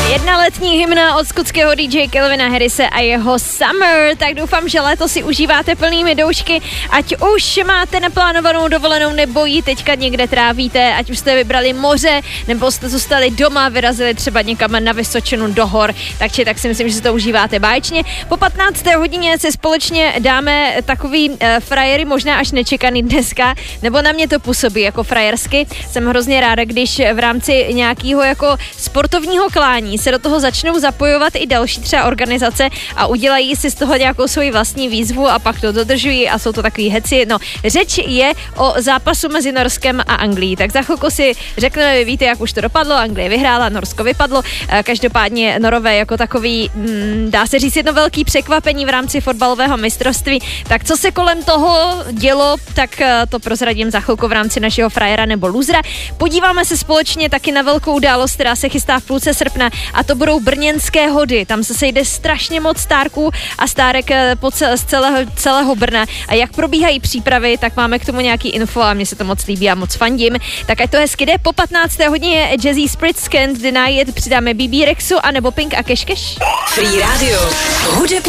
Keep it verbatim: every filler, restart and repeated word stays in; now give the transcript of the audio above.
Jedna letní hymna od skotského dý džeje Calvina Harrise a jeho Summer. Tak doufám, že léto si užíváte plnými doušky, ať už máte naplánovanou dovolenou nebo ji teďka někde trávíte, ať už jste vybrali moře nebo jste zůstali doma, vyrazili třeba někam na Vysočinu do hor, takže tak si myslím, že si to užíváte báječně. Po patnácté hodině si společně dáme takový uh, frajery, možná až nečekaný dneska, nebo na mě to působí jako frajersky. Jsem hrozně ráda, když v rámci nějakého jako sportovního klání se do toho začnou zapojovat i další třeba organizace a udělají si z toho nějakou svoji vlastní výzvu a pak to dodržují a jsou to takový heci. No, řeč je o zápasu mezi Norskem a Anglií. Tak za chvilku si řekneme, vy víte, jak už to dopadlo, Anglie vyhrála, Norsko vypadlo. Každopádně Norové jako takový, mm, dá se říct, jedno velký překvapení v rámci fotbalového mistrovství. Tak co se kolem toho dělo, tak to prozradím za chvilku v rámci našeho frajera nebo lůzra. Podíváme se společně taky na velkou událost, která se chystá v půlce srpna, a to budou brněnské hody. Tam se sejde strašně moc stárků a stárek po cel, z celého, celého Brna. A jak probíhají přípravy, tak máme k tomu nějaký info a mně se to moc líbí a moc fandím. Tak ať to hezky jde. Po patnácté hodině Jazzy Spritz Can't Deny It, přidáme bé bé Rexu a nebo Pink a Keš Keš. Free Radio. Hudební